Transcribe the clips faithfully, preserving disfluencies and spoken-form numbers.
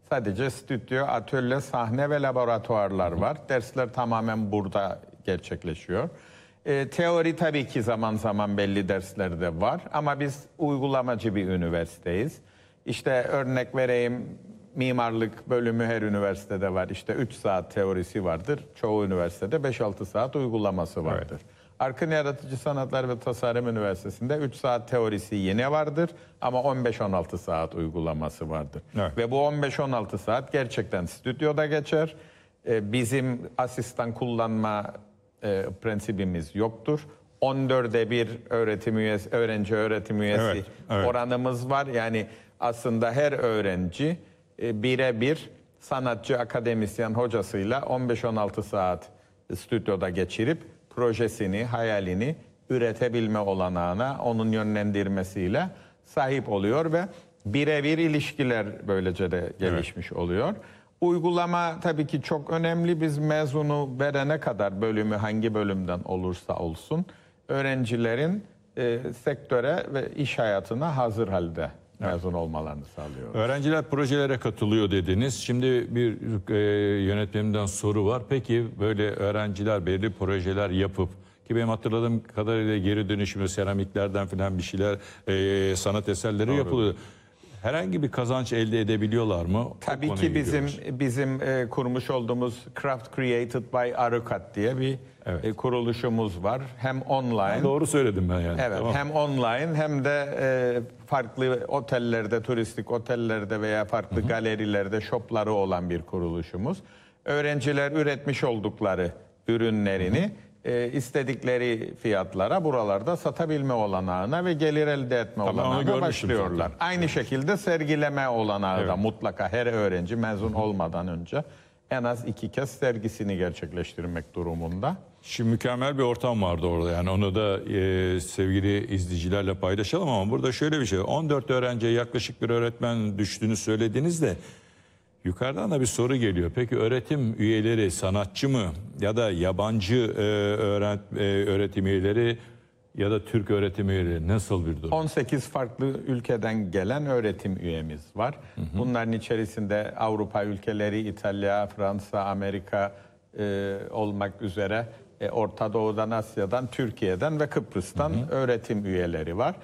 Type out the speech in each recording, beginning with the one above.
Sadece stüdyo, atölye, sahne ve laboratuvarlar var. Dersler tamamen burada gerçekleşiyor. E, teori tabii ki zaman zaman belli derslerde var ama biz uygulamacı bir üniversiteyiz. İşte örnek vereyim, mimarlık bölümü her üniversitede var. İşte üç saat teorisi vardır. Çoğu üniversitede beş altı saat uygulaması vardır. Evet. Arkın Yaratıcı Sanatlar ve Tasarım Üniversitesi'nde üç saat teorisi yine vardır ama on beş on altı saat uygulaması vardır. Evet. Ve bu on beş on altı saat gerçekten stüdyoda geçer. Ee, bizim asistan kullanma e, prensibimiz yoktur. on dörde bir öğretim üyesi, öğrenci öğretim üyesi evet, evet. oranımız var. Yani aslında her öğrenci e, birebir sanatçı, akademisyen hocasıyla on beş on altı saat stüdyoda geçirip projesini, hayalini üretebilme olanağına, onun yönlendirmesiyle sahip oluyor ve birebir ilişkiler böylece de gelişmiş evet. oluyor. Uygulama tabii ki çok önemli. Biz mezunu verene kadar bölümü hangi bölümden olursa olsun öğrencilerin e, sektöre ve iş hayatına hazır halde mezun olmalarını sağlıyor. Öğrenciler projelere katılıyor dediniz. Şimdi bir e, yönetmenimden soru var. Peki böyle öğrenciler belirli projeler yapıp, ki benim hatırladığım kadarıyla geri dönüşümlü seramiklerden falan bir şeyler, e, sanat eserleri Doğru. yapılıyor. Herhangi bir kazanç elde edebiliyorlar mı? Tabii ki bizim gidiyoruz. bizim e, kurmuş olduğumuz Craft Created by Arukat diye bir evet. e, kuruluşumuz var. Hem online. Ha, doğru söyledim ben yani. Evet, tamam. Hem online hem de e, farklı otellerde, turistik otellerde veya farklı Hı-hı. galerilerde shopları olan bir kuruluşumuz. Öğrenciler üretmiş oldukları ürünlerini Hı-hı. E, istedikleri fiyatlara buralarda satabilme olanağına ve gelir elde etme tamam, olanağına başlıyorlar. Zaten. Aynı şekilde sergileme olanağı evet. da mutlaka her öğrenci mezun olmadan önce en az iki kez sergisini gerçekleştirmek durumunda. Şimdi mükemmel bir ortam vardı orada, yani onu da e, sevgili izleyicilerle paylaşalım ama burada şöyle bir şey, on dört öğrenciye yaklaşık bir öğretmen düştüğünü söylediniz de yukarıdan da bir soru geliyor. Peki öğretim üyeleri sanatçı mı ya da yabancı e, öğret, e, öğretim üyeleri ya da Türk öğretim üyeleri, nasıl bir durum? on sekiz farklı ülkeden gelen öğretim üyemiz var. Hı hı. Bunların içerisinde Avrupa ülkeleri, İtalya, Fransa, Amerika e, olmak üzere e, Orta Doğu'dan, Asya'dan, Türkiye'den ve Kıbrıs'tan hı hı. öğretim üyeleri var.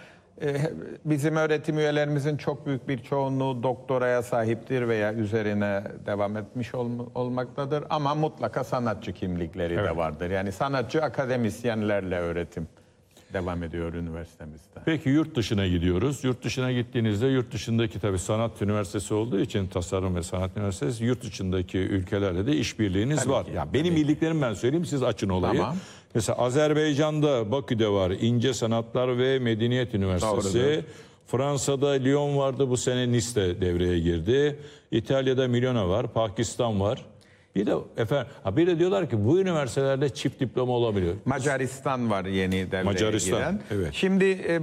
Bizim öğretim üyelerimizin çok büyük bir çoğunluğu doktoraya sahiptir veya üzerine devam etmiş ol, olmaktadır. Ama mutlaka sanatçı kimlikleri evet. de vardır. Yani sanatçı akademisyenlerle öğretim devam ediyor üniversitemizde. Peki yurt dışına gidiyoruz. Yurt dışına gittiğinizde yurt dışındaki tabii sanat üniversitesi olduğu için, tasarım ve sanat üniversitesi, yurt dışındaki ülkelerle de işbirliğiniz tabii var. Ki, ya benim bildiklerim ben söyleyeyim, siz açın olayı. Tamam. Mesela Azerbaycan'da Bakü'de var İnce Sanatlar ve Medeniyet Üniversitesi. Doğrudur. Fransa'da Lyon vardı, bu sene Nice devreye girdi. İtalya'da Milano var, Pakistan var. Bir de efendim, bir de diyorlar ki bu üniversitelerde çift diploma olabiliyor. Macaristan var yeni devreye Macaristan, giren. Evet. Şimdi e,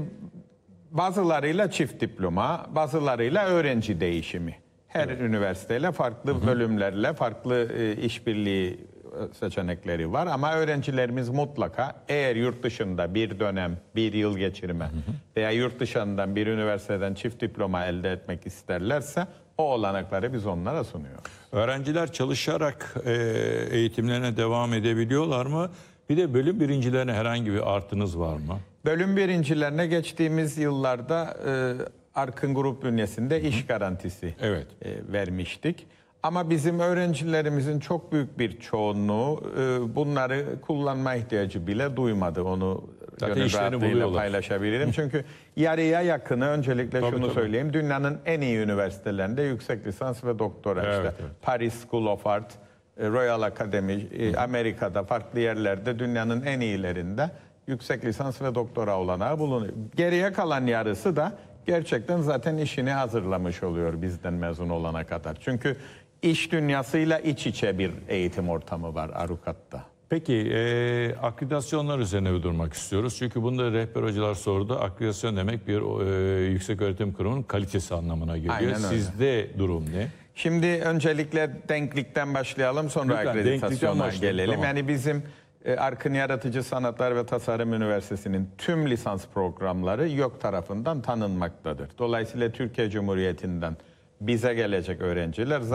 bazılarıyla çift diploma, bazılarıyla öğrenci değişimi. Her evet. üniversiteyle farklı Hı-hı. bölümlerle farklı e, işbirliği seçenekleri var ama öğrencilerimiz mutlaka eğer yurt dışında bir dönem, bir yıl geçirme Hı-hı. veya yurt dışından bir üniversiteden çift diploma elde etmek isterlerse o olanakları biz onlara sunuyoruz. Öğrenciler çalışarak e, eğitimlerine devam edebiliyorlar mı? Bir de bölüm birincilerine herhangi bir artınız var mı? Bölüm birincilerine geçtiğimiz yıllarda e, Arkın Grup bünyesinde iş garantisi evet. e, vermiştik. Ama bizim öğrencilerimizin çok büyük bir çoğunluğu e, bunları kullanma ihtiyacı bile duymadı. Onu gönül rahatlığıyla paylaşabilirim. Çünkü yarıya yakını, öncelikle tabii, şunu tabii. söyleyeyim, dünyanın en iyi üniversitelerinde yüksek lisans ve doktora evet, işte evet. Paris School of Art, Royal Academy, Amerika'da farklı yerlerde dünyanın en iyilerinde yüksek lisans ve doktora olanağı bulunuyor. Geriye kalan yarısı da gerçekten zaten işini hazırlamış oluyor bizden mezun olana kadar. Çünkü iş dünyasıyla iç içe bir eğitim ortamı var Arukat'ta. Peki e, akreditasyonlar üzerine bir durmak istiyoruz. Çünkü bunda rehber hocalar sordu. Akreditasyon demek bir e, yüksek öğretim kurumunun kalitesi anlamına geliyor. Sizde durum ne? Şimdi öncelikle denklikten başlayalım, sonra Lütfen, akreditasyona gelelim. Tamam. Yani bizim e, Arkın Yaratıcı Sanatlar ve Tasarım Üniversitesi'nin tüm lisans programları YÖK tarafından tanınmaktadır. Dolayısıyla Türkiye Cumhuriyeti'nden bize gelecek öğrenciler